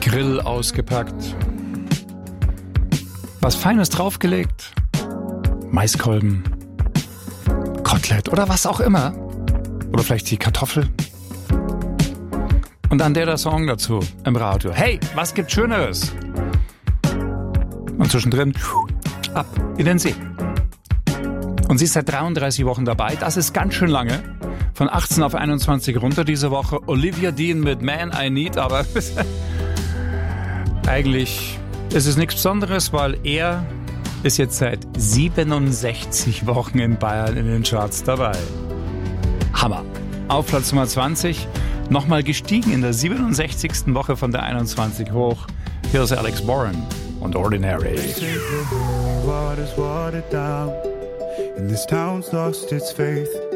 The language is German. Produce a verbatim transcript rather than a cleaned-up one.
Grill ausgepackt, was Feines draufgelegt, Maiskolben, Kotelett oder was auch immer. Oder vielleicht die Kartoffel. Und dann der, der Song dazu im Radio. Hey, was gibt's Schöneres? Und zwischendrin ab in den See. Und sie ist seit dreiunddreißig Wochen dabei. Das ist ganz schön lange. Von achtzehn auf einundzwanzig runter diese Woche. Olivia Dean mit Man I Need. Aber eigentlich ist es nichts Besonderes, weil er ist jetzt seit siebenundsechzig Wochen in Bayern in den Charts dabei. Hammer. Auf Platz Nummer zwanzig. Nochmal gestiegen in der siebenundsechzigsten Woche von der einundzwanzig hoch. Hier ist Alex Warren und Ordinary. And this town's lost its faith.